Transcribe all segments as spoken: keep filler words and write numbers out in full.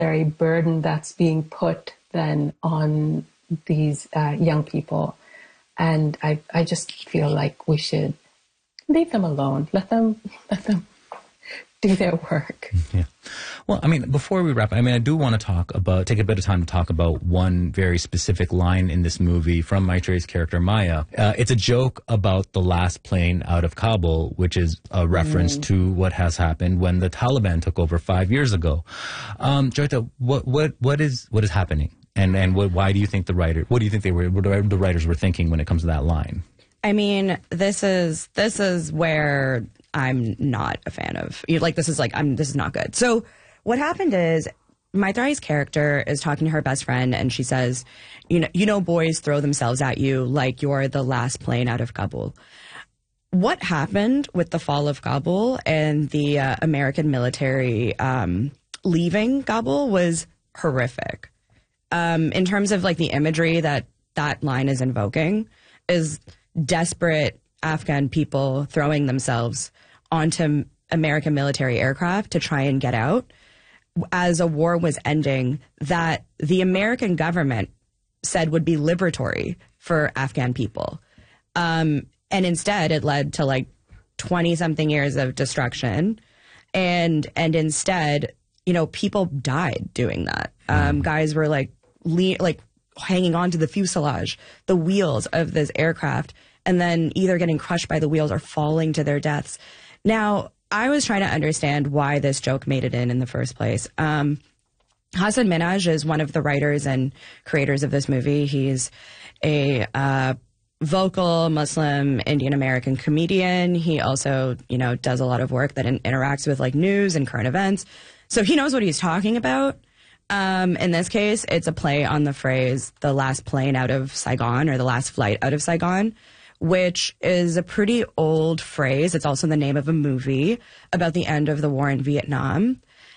unnecessary burden that's being put then on these uh, young people. And I, I just feel like we should leave them alone. Let them, let them do their work. Yeah. Well, I mean, before we wrap, I mean, I do want to talk about, take a bit of time to talk about one very specific line in this movie from Maitrey's character, Maya. Uh, it's a joke about the last plane out of Kabul, which is a reference mm. to what has happened when the Taliban took over five years ago. Um, Joyita, what, what, what is, what is happening? And, and what, why do you think the writer, what do you think they were, what the writers were thinking when it comes to that line? I mean, this is, this is where I'm not a fan of. Like, this is like, I'm, this is not good. So what happened is Maitrey's character is talking to her best friend and she says, you know, you know, boys throw themselves at you like you're the last plane out of Kabul. What happened with the fall of Kabul and the uh, American military um, leaving Kabul was horrific. Um, in terms of like the imagery that that line is invoking is desperate Afghan people throwing themselves onto American military aircraft to try and get out as a war was ending that the American government said would be liberatory for Afghan people. Um, and instead it led to like twenty something years of destruction. And, and instead, you know, people died doing that. Um, guys were like, le- like hanging on to the fuselage, the wheels of this aircraft, and then either getting crushed by the wheels or falling to their deaths. Now, I was trying to understand why this joke made it in in the first place. Um, Hasan Minhaj is one of the writers and creators of this movie. He's a uh, vocal Muslim Indian American comedian. He also, you know, does a lot of work that in- interacts with like news and current events. So he knows what he's talking about. Um, in this case, it's a play on the phrase, the last plane out of Saigon, or the last flight out of Saigon, which is a pretty old phrase. It's also the name of a movie about the end of the war in Vietnam.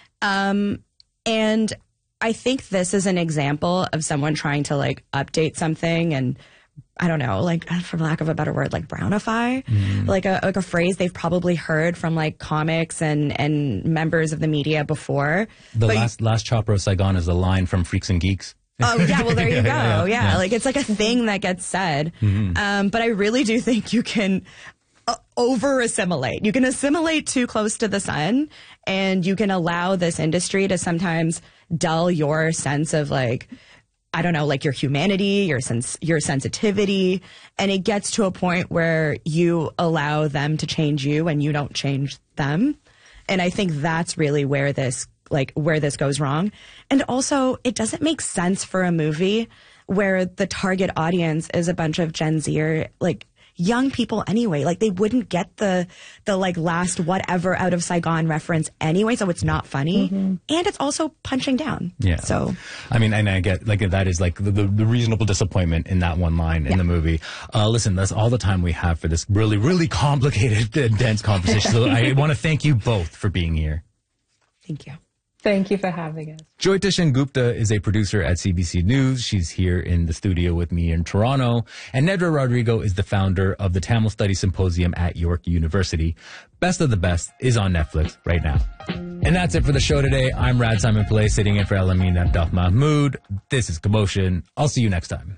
Um, and I think this is an example of someone trying to like update something and, I don't know, like, for lack of a better word, like brownify, mm. like a like a phrase they've probably heard from like comics and, and members of the media before. The but last last chopper of Saigon is a line from Freaks and Geeks. Oh, yeah, well, there you go. yeah, yeah, yeah, like it's like a thing that gets said. Mm-hmm. Um, but I really do think you can uh, over assimilate. You can assimilate too close to the sun, and you can allow this industry to sometimes dull your sense of like, I don't know, like your humanity, your sense, your sensitivity. And it gets to a point where you allow them to change you and you don't change them. And I think that's really where this, like where this goes wrong. And also it doesn't make sense for a movie where the target audience is a bunch of Gen Z or like young people anyway. Like they wouldn't get the, the like last whatever out of Saigon reference anyway. So it's not funny. Mm-hmm. And it's also punching down. Yeah. So, I mean, and I get like that is like the, the, the reasonable disappointment in that one line in yeah. the movie. Uh, listen, that's all the time we have for this really, really complicated and dense conversation. So I want to thank you both for being here. Thank you. Thank you for having us. Joyita Sengupta is a producer at C B C News. She's here in the studio with me in Toronto. And Nedra Rodrigo is the founder of the Tamil Studies Symposium at York University. Best of the Best is on Netflix right now. And that's it for the show today. I'm Rad Simon Pillay, sitting in for Elamin Abdel Mahmood. This is Commotion. I'll see you next time.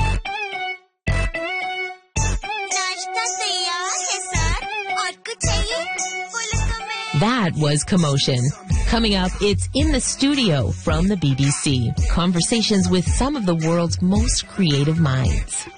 That was Commotion. Coming up, it's In the Studio from the B B C. Conversations with some of the world's most creative minds.